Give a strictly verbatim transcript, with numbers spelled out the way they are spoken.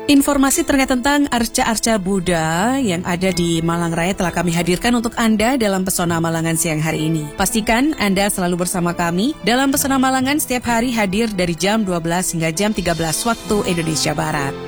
Informasi terkait tentang arca-arca Buddha yang ada di Malang Raya telah kami hadirkan untuk Anda dalam Pesona Malangan siang hari ini. Pastikan Anda selalu bersama kami dalam Pesona Malangan setiap hari hadir dari jam dua belas hingga jam tiga belas waktu Indonesia Barat.